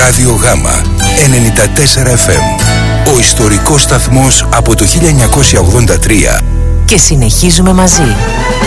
Ράδιο Γάμα 94 FM. Ο ιστορικός σταθμός από το 1983. Και συνεχίζουμε μαζί.